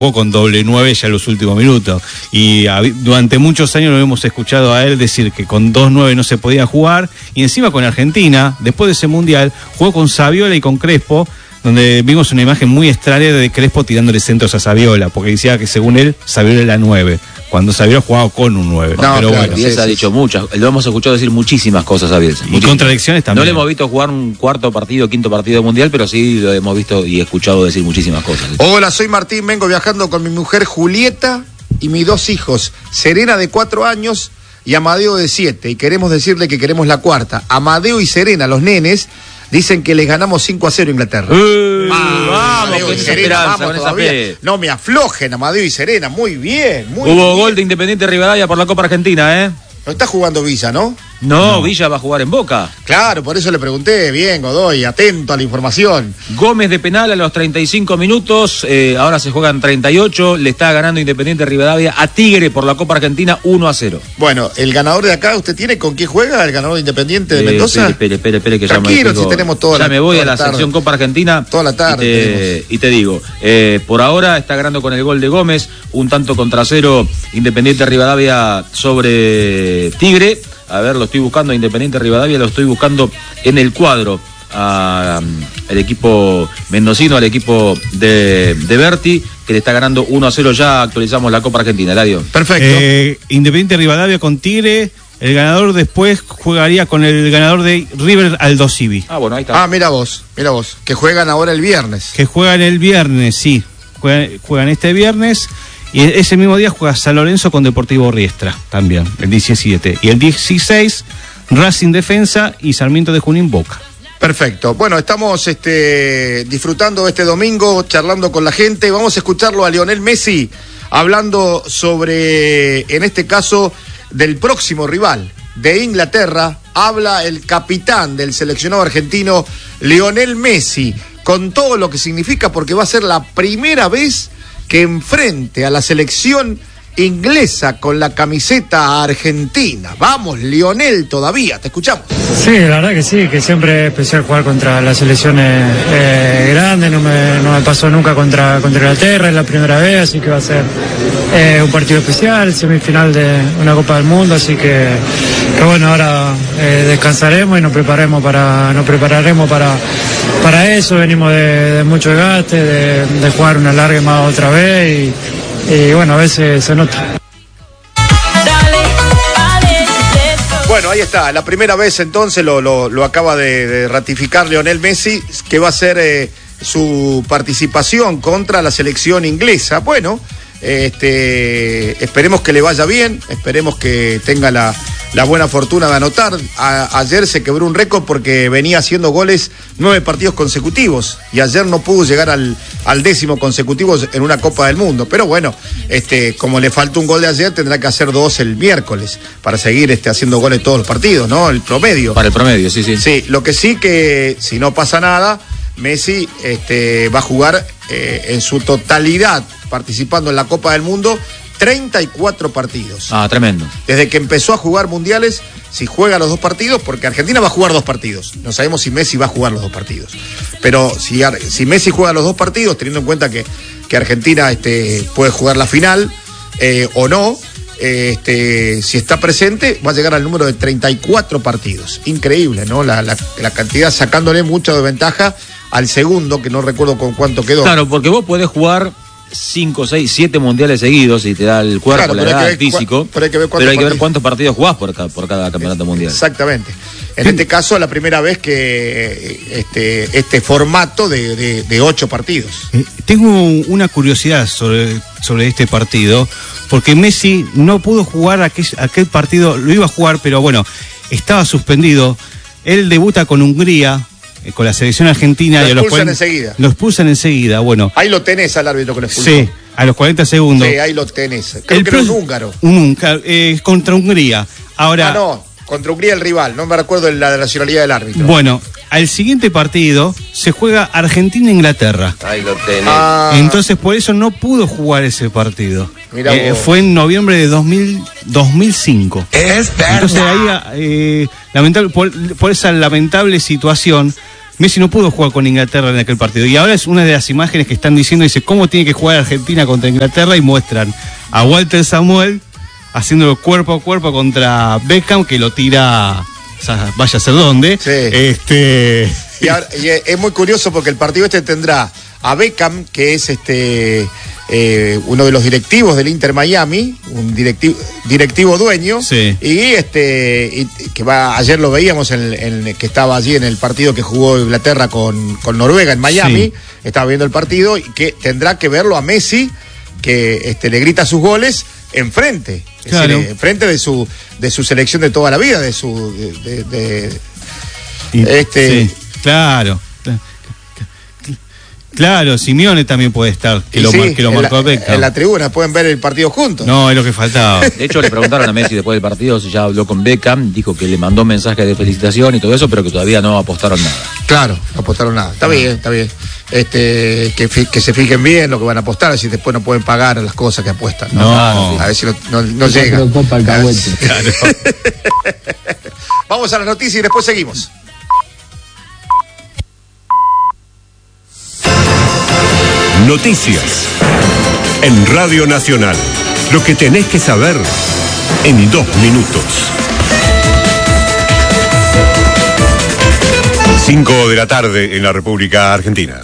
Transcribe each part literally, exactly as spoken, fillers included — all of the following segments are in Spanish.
jugó con doble nueve ya en los últimos minutos. Y a, durante muchos años lo hemos escuchado a él decir que con dos nueve no se podía jugar. Y encima con Argentina, después de ese mundial, jugó con Saviola y con Crespo, donde vimos una imagen muy extraña de Crespo tirándole centros a Saviola, porque decía que según él, Saviola era nueve, cuando Saviola jugaba con un nueve. No, pero claro, bueno, Bielsa sí, ha sí, dicho muchas, lo hemos escuchado decir muchísimas cosas a Bielsa. Y contradicciones también. No le hemos visto jugar un cuarto partido, quinto partido de mundial, pero sí lo hemos visto y escuchado decir muchísimas cosas. Hola, soy Martín, vengo viajando con mi mujer Julieta y mis dos hijos, Serena de cuatro años y Amadeo de siete, y queremos decirle que queremos la cuarta. Amadeo y Serena, los nenes, dicen que les ganamos cinco a cero a Inglaterra. Uh, vamos, vamos, Amadeo con y esa Serena, esperanza, vamos con esa todavía. fe. No me aflojen, Amadeo y Serena, muy bien, muy Hubo bien. gol de Independiente Rivadavia por la Copa Argentina, ¿eh? No está jugando Villa, ¿no? No, no, Villa va a jugar en Boca. Claro, por eso le pregunté. Bien, Godoy, atento a la información. Gómez de penal a los treinta y cinco minutos, eh, ahora se juegan treinta y ocho, le está ganando Independiente Rivadavia a Tigre por la Copa Argentina uno a cero. Bueno, el ganador de acá, ¿usted tiene con quién juega? ¿El ganador de Independiente de Eh, Mendoza? Espere, espere, espere, que Tranquilo, ya me si tenemos toda ya la me voy toda a la, la tarde. sección Copa Argentina. Toda la tarde Y te, y te digo, eh, por ahora está ganando con el gol de Gómez, un tanto contra cero Independiente Rivadavia sobre Tigre. A ver, lo estoy buscando, Independiente Rivadavia, lo estoy buscando en el cuadro. A, um, el equipo mendocino, al equipo de, de Berti, que le está ganando uno a cero. Ya actualizamos la Copa Argentina, Eladio. Perfecto. Eh, Independiente Rivadavia con Tigre. El ganador después jugaría con el ganador de River Aldo Civi. Ah, bueno, ahí está. Ah, mira vos, mira vos, que juegan ahora el viernes. Que juegan el viernes, sí. Juegan, juegan este viernes. Y ese mismo día juega San Lorenzo con Deportivo Riestra, también, el diecisiete. Y el dieciséis, Racing Defensa y Sarmiento de Junín Boca. Perfecto. Bueno, estamos este, disfrutando este domingo, charlando con la gente. Vamos a escucharlo a Lionel Messi hablando sobre, en este caso, del próximo rival de Inglaterra. Habla el capitán del seleccionado argentino, Lionel Messi, con todo lo que significa, porque va a ser la primera vez que enfrente a la selección inglesa con la camiseta argentina. Vamos, Lionel, todavía, te escuchamos. Sí, la verdad que sí, que siempre es especial jugar contra las selecciones eh, grandes, no me, no me pasó nunca contra, contra Inglaterra, es la primera vez, así que va a ser eh, un partido especial, semifinal de una Copa del Mundo, así que, que bueno, ahora eh, descansaremos y nos preparemos para, nos prepararemos para, para eso, venimos de, de mucho desgaste, de, de jugar una larga más otra vez y y bueno, a veces se nota. Bueno, ahí está, la primera vez entonces lo, lo, lo acaba de, de ratificar Lionel Messi, que va a ser eh, su participación contra la selección inglesa. Bueno, este, esperemos que le vaya bien, esperemos que tenga la, la buena fortuna de anotar. A, ayer se quebró un récord porque venía haciendo goles nueve partidos consecutivos y ayer no pudo llegar al, al décimo consecutivo en una Copa del Mundo. Pero bueno, este, como le falta un gol de ayer, tendrá que hacer dos el miércoles para seguir este, haciendo goles todos los partidos, ¿no? El promedio. Para el promedio, sí, sí. Sí, lo que sí que si no pasa nada, Messi este, va a jugar eh, en su totalidad participando en la Copa del Mundo treinta y cuatro partidos. Ah, tremendo. Desde que empezó a jugar mundiales, si juega los dos partidos, porque Argentina va a jugar dos partidos. No sabemos si Messi va a jugar los dos partidos. Pero si, si Messi juega los dos partidos, teniendo en cuenta que, que Argentina este, puede jugar la final eh, o no, eh, este, si está presente, va a llegar al número de treinta y cuatro partidos. Increíble, ¿no? La, la, la cantidad, sacándole mucha de ventaja al segundo, que no recuerdo con cuánto quedó. Claro, porque vos podés jugar cinco, seis, siete mundiales seguidos y te da el cuerpo, claro, la edad, ver, el físico, pero hay que ver cuántos, pero hay que ver partidos. cuántos partidos jugás por cada, por cada campeonato mundial. Exactamente. En este caso, la primera vez que este, este formato de, de, de ocho partidos. Eh, tengo una curiosidad sobre, sobre este partido, porque Messi no pudo jugar aquel, aquel partido, lo iba a jugar, pero bueno, estaba suspendido. Él debuta con Hungría, eh, con la selección argentina. Lo y a los expulsan cuarenta, enseguida. Lo expulsan enseguida, bueno. Ahí lo tenés al árbitro que lo expulsó. Sí, a los cuarenta segundos. Sí, ahí lo tenés. Creo El que era un pro- húngaro. Un húngaro, eh, contra Hungría. Ahora, Ah, no, contra Hungría el rival, no me recuerdo la de la nacionalidad del árbitro. bueno, al siguiente partido se juega Argentina-Inglaterra. Ahí lo tenés. Ah, Entonces por eso no pudo jugar ese partido. Mirá Eh, vos. fue en noviembre de dos mil, dos mil cinco. Es verdad. Entonces ahí, eh, lamentable, por, por esa lamentable situación, Messi no pudo jugar con Inglaterra en aquel partido. Y ahora es una de las imágenes que están diciendo, dice, ¿cómo tiene que jugar Argentina contra Inglaterra? Y muestran a Walter Samuel haciéndolo cuerpo a cuerpo contra Beckham, que lo tira, o sea, vaya a ser dónde. Sí. Este... Y, ahora, y es muy curioso porque el partido este tendrá a Beckham, que es este eh, uno de los directivos del Inter Miami, un directivo, directivo dueño, sí. y este y, que va ayer lo veíamos en, en que estaba allí en el partido que jugó Inglaterra con, con Noruega en Miami, sí. Estaba viendo el partido y que tendrá que verlo a Messi, que este le grita sus goles enfrente, claro. Es decir, enfrente de su de su selección de toda la vida, de su de, de, de y, este sí, claro. Claro, Simeone también puede estar, que lo, sí, que lo marcó a Beckham. En la tribuna pueden ver el partido juntos. No, es lo que faltaba. De hecho, le preguntaron a Messi después del partido si ya habló con Beckham, dijo que le mandó mensajes de felicitación y todo eso, pero que todavía no apostaron nada. Claro, no apostaron nada. Está bien, está bien. Este, que, que se fijen bien lo que van a apostar, si después no pueden pagar las cosas que apuestan. No, no. A ver si no, no, no llega. Claro. Vamos a las noticias y después seguimos. Noticias en Radio Nacional. Lo que tenés que saber en dos minutos. Cinco de la tarde en la República Argentina.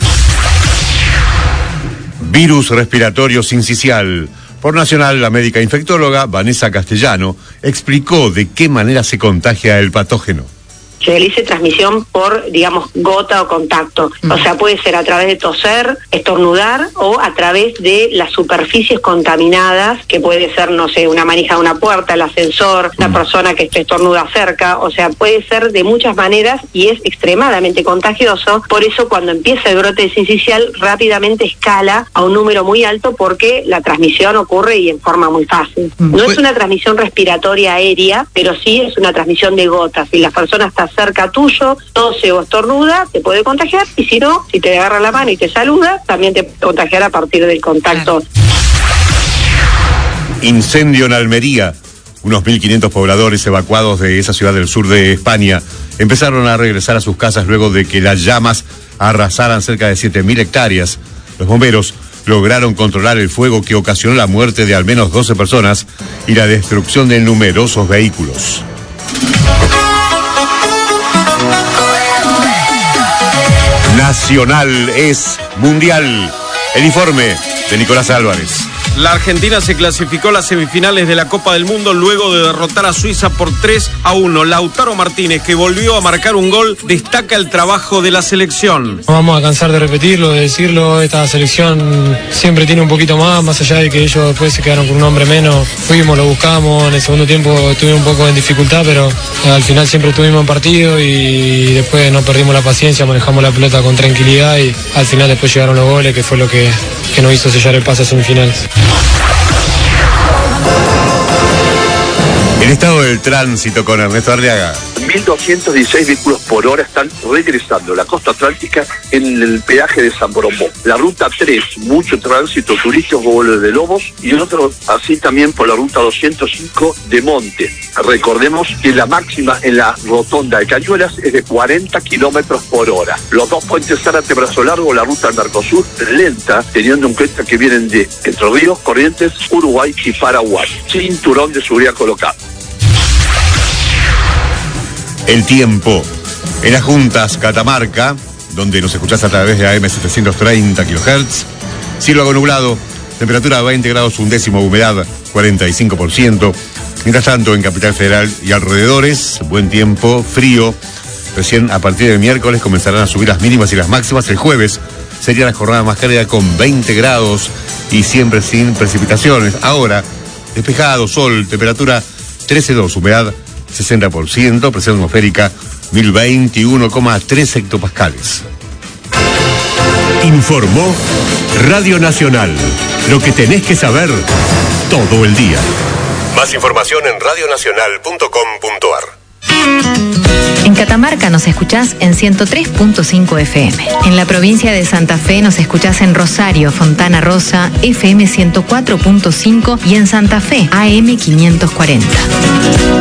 Virus respiratorio sincicial. Por Nacional, la médica infectóloga Vanessa Castellano explicó de qué manera se contagia el patógeno. Se realice transmisión por, digamos, gota o contacto. Mm. O sea, puede ser a través de toser, estornudar o a través de las superficies contaminadas, que puede ser, no sé, una manija de una puerta, el ascensor, mm. la persona que estornuda cerca. O sea, puede ser de muchas maneras y es extremadamente contagioso. Por eso, cuando empieza el brote sincicial, rápidamente escala a un número muy alto porque la transmisión ocurre y en forma muy fácil. Mm. No es una transmisión respiratoria aérea, pero sí es una transmisión de gotas. Si la persona está cerca tuyo, tose o estornuda, te puede contagiar, y si no, si te agarra la mano y te saluda, también te puede contagiar a partir del contacto. Incendio en Almería. Unos mil quinientos pobladores evacuados de esa ciudad del sur de España empezaron a regresar a sus casas luego de que las llamas arrasaran cerca de siete mil hectáreas. Los bomberos lograron controlar el fuego que ocasionó la muerte de al menos doce personas y la destrucción de numerosos vehículos. Nacional es mundial. El informe de Nicolás Álvarez. La Argentina se clasificó a las semifinales de la Copa del Mundo luego de derrotar a Suiza por tres a uno. Lautaro Martínez, que volvió a marcar un gol, destaca el trabajo de la selección. No vamos a cansar de repetirlo, de decirlo. Esta selección siempre tiene un poquito más, más allá de que ellos después se quedaron con un hombre menos. Fuimos, lo buscamos, en el segundo tiempo estuvimos un poco en dificultad, pero al final siempre estuvimos en partido y después no perdimos la paciencia, manejamos la pelota con tranquilidad y al final después llegaron los goles, que fue lo que, que nos hizo sellar el pase a semifinales. El estado del tránsito con Ernesto Arriaga. mil doscientos dieciséis vehículos por hora están regresando a la costa atlántica en el peaje de San Borondó. La ruta tres, mucho tránsito turístico, vuelo de Lobos, y otro así también por la ruta doscientos cinco de Monte. Recordemos que la máxima en la rotonda de Cañuelas es de cuarenta kilómetros por hora. Los dos puentes Zárate Brazo Largo, la ruta Mercosur, lenta, teniendo en cuenta que vienen de Entre Ríos, Corrientes, Uruguay y Paraguay. Cinturón de seguridad colocado. El tiempo. En las Juntas, Catamarca, donde nos escuchás a través de A M setecientos treinta kilohertz. Cielo algo nublado, temperatura veinte grados un décimo, humedad cuarenta y cinco por ciento. Mientras tanto, en Capital Federal y alrededores, buen tiempo, frío. Recién a partir del miércoles comenzarán a subir las mínimas y las máximas. El jueves sería la jornada más cálida con veinte grados y siempre sin precipitaciones. Ahora, despejado, sol, temperatura trece coma dos, humedad sesenta por ciento, presión atmosférica mil veintiuno coma tres hectopascales. Informó Radio Nacional. Lo que tenés que saber todo el día. Más información en radionacional punto com punto ar. En Catamarca nos escuchás en ciento tres punto cinco F M. En la provincia de Santa Fe nos escuchás en Rosario, Fontana Rosa, F M ciento cuatro punto cinco y en Santa Fe, A M quinientos cuarenta.